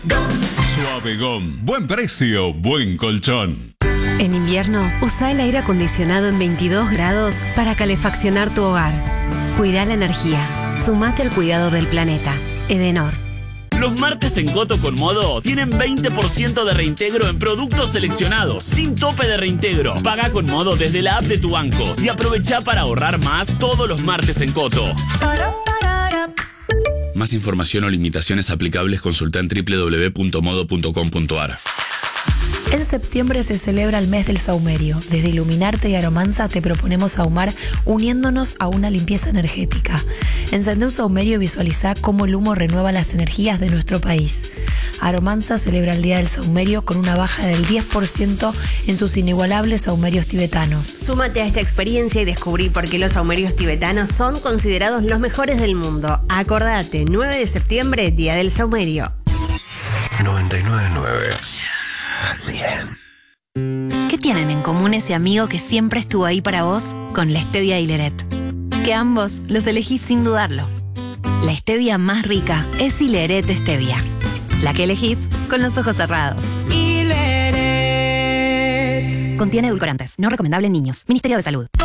Suave Gom. Buen precio, buen colchón. En invierno, usa el aire acondicionado en 22 grados para calefaccionar tu hogar. Cuida la energía. Sumate al cuidado del planeta. Edenor. Los martes en Coto con Modo tienen 20% de reintegro en productos seleccionados, sin tope de reintegro. Paga con Modo desde la app de tu banco y aprovecha para ahorrar más todos los martes en Coto. Más información o limitaciones aplicables consulta en www.modo.com.ar. En septiembre se celebra el mes del saumerio. Desde Iluminarte y Aromanza te proponemos ahumar uniéndonos a una limpieza energética. Encendé un saumerio y visualizá cómo el humo renueva las energías de nuestro país. Aromanza celebra el Día del Saumerio con una baja del 10% en sus inigualables saumerios tibetanos. Súmate a esta experiencia y descubrí por qué los saumerios tibetanos son considerados los mejores del mundo. Acordate, 9 de septiembre, Día del Saumerio. 99.9 100. ¿Qué tienen en común ese amigo que siempre estuvo ahí para vos con la stevia y Hileret? Que ambos los elegís sin dudarlo. La stevia más rica es Hileret Stevia. La que elegís con los ojos cerrados. Hileret. Contiene edulcorantes. No recomendable en niños. Ministerio de Salud.